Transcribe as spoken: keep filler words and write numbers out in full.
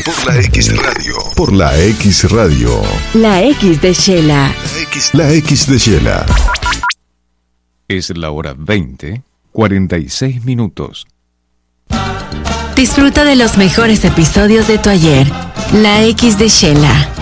Por la X Radio. Por la X Radio. La X de Shela. La X, La X de Shela. Es la hora veinte, cuarenta y seis minutos. Disfruta de los mejores episodios de tu ayer. La X de Shela.